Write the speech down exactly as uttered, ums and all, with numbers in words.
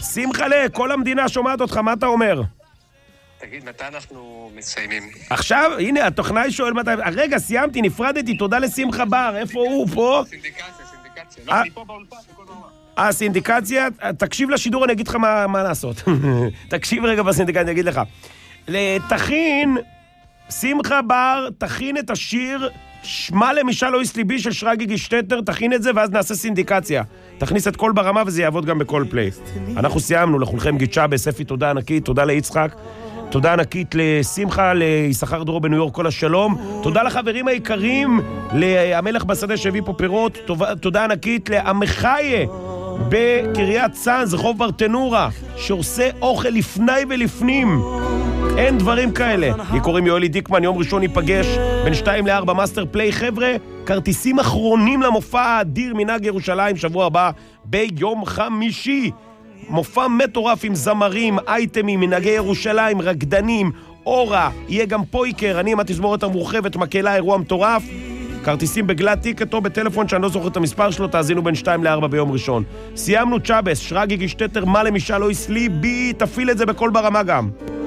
שמחלה, כל המדינה שומעת אותך, מה אתה אומר? תגיד, מתי אנחנו מסיימים? עכשיו, הנה, התוכנאי שואל מתי... רגע, סיימתי, נפרדתי, תודה לשמחה בר, איפה הוא? פה? סינדיקציה, סינדיקציה. לא, אני פה באולפן, בכל דבר. אה, סינדיקציה, תקשיב לשידור, אני אגיד לך מה, מה לעשות. תקשיב רגע בסינדיקציה, אני אגיד לך. תכין, שמחה בר, תכין את השיר שמה למשל לא יסליבי של שרגי גישטטר, תכין את זה ואז נעשה סינדיקציה. תכניס את כל ברמה וזה יעבוד גם בכל פליי. אנחנו סיימנו, לכולכם גיט שבס, אפי תודה ענקית, תודה ליצחק. תודה ענקית לשמחה, ליששכר דרור בניו יורק, כל השלום. תודה לחברים היקרים, למלך בשדה שהביא פה פירות. תודה ענקית לעמחיה בקריית צאנז, רחוב ברטנורה, שעושה אוכל לפני ולפנים. אין דברים כאלה. יקורים יואלי דיקמן, יום ראשון ייפגש בין שתיים לארבע מאסטר פליי. חבר'ה, כרטיסים אחרונים למופע האדיר מנהג ירושלים, שבוע הבא ביום חמישי. מופע מטורף עם זמרים, אייטמים, מנהגי ירושלים, רקדנים, אורה, יהיה גם פויקר, אני עם התזמורת המורחבת, מקהלה, אירוע מטורף. כרטיסים בגלת טיקט או בטלפון שאני לא זוכר את המספר שלו, תאזינו בין שתיים לארבע ביום ראשון. סיימנו צ'אבס, שרגי גישטטר, מה למשל לא יסלי בי, תפיל את זה בכל ברמה גם.